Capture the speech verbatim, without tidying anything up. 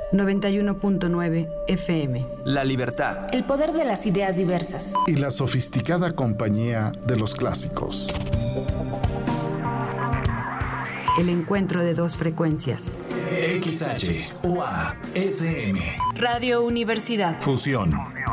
noventa y uno punto nueve F M. La libertad. El poder de las ideas diversas. Y la sofisticada compañía de los clásicos. El encuentro de dos frecuencias. X H U A S M. Radio Universidad. Fusión.